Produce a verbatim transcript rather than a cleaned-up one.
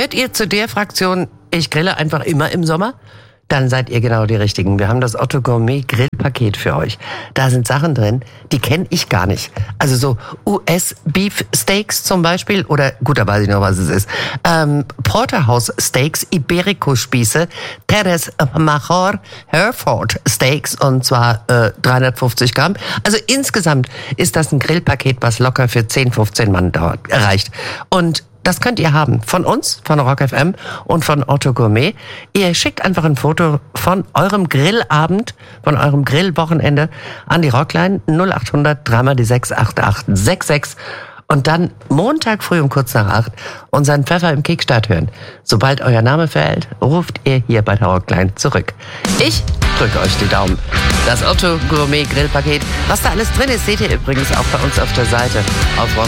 Gehört ihr zu der Fraktion, ich grille einfach immer im Sommer? Dann seid ihr genau die Richtigen. Wir haben das Otto Gourmet Grillpaket für euch. Da sind Sachen drin, die kenne ich gar nicht. Also so U S Beef Steaks zum Beispiel, oder gut, da weiß ich noch, was es ist. Ähm, Porterhouse Steaks, Iberico Spieße, Terres Major Hereford Steaks, und zwar äh, dreihundertfünfzig Gramm. Also insgesamt ist das ein Grillpaket, was locker für zehn, fünfzehn Mann dauert, reicht. Und das könnt ihr haben von uns, von Rock F M und von Otto Gourmet. Ihr schickt einfach ein Foto von eurem Grillabend, von eurem Grillwochenende an die Rockline null acht hundert drei mal die sechs acht acht sechs sechs und dann Montag früh um kurz nach acht unseren Pfeffer im Kickstart hören. Sobald euer Name fällt, ruft ihr hier bei der Rockline zurück. Ich drücke euch die Daumen. Das Otto Gourmet Grillpaket, was da alles drin ist, seht ihr übrigens auch bei uns auf der Seite auf rock